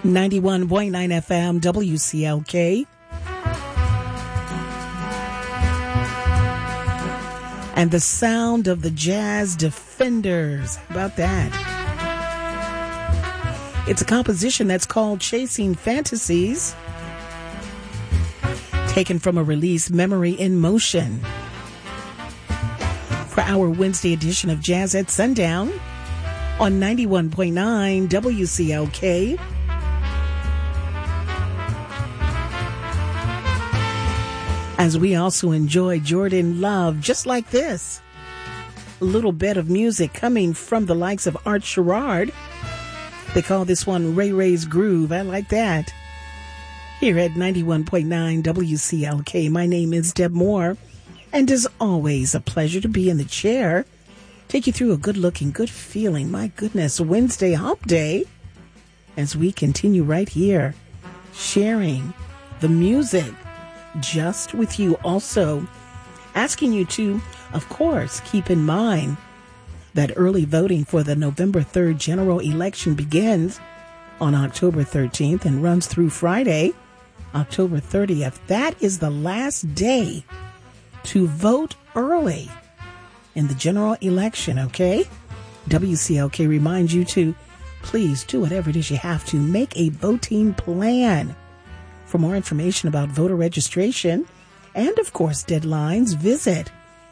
91.9 FM WCLK. And the sound of the Jazz Defenders. How about that? It's a composition that's called Chasing Fantasies, taken from a release, Memory in Motion. For our Wednesday edition of Jazz at Sundown on 91.9 WCLK. As we also enjoy Jordan Love, just like this. A little bit of music coming from the likes of Art Sherrard. They call this one Ray Ray's Groove. I like that. Here at 91.9 WCLK, my name is Deb Moore. And as always, a pleasure to be in the chair. Take you through a good-looking, good-feeling, my goodness, Wednesday hump day. As we continue right here, sharing the music just with you. Also asking you to, of course, keep in mind that early voting for the November 3rd general election begins on October 13th and runs through Friday, October 30th. That is the last day to vote early in the general election, okay? WCLK reminds you to please do whatever it is you have to. Make a voting plan. For more information about voter registration and, of course, deadlines, visit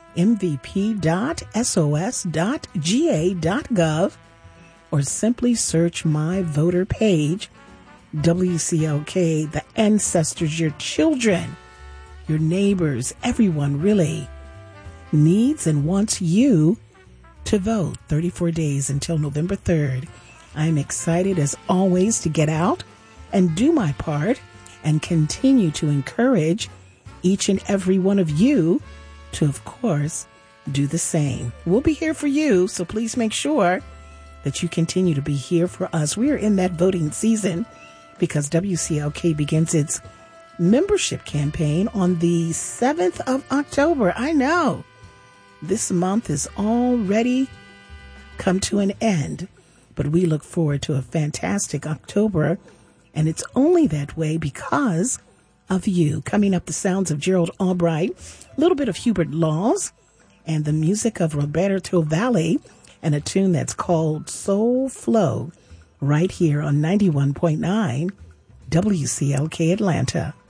mvp.sos.ga.gov or simply search My Voter page. WCLK, the ancestors, your children, your neighbors, everyone really needs and wants you to vote. 34 days until November 3rd. I'm excited, as always, to get out and do my part and continue to encourage each and every one of you to, of course, do the same. We'll be here for you, so please make sure that you continue to be here for us. We are in that voting season because WCLK begins its membership campaign on the 7th of October. I know this month is already come to an end, but we look forward to a fantastic October. And it's only that way because of you. Coming up, the sounds of Gerald Albright, a little bit of Hubert Laws, and the music of Roberto Valli, and a tune that's called Soul Flow, right here on 91.9 WCLK Atlanta.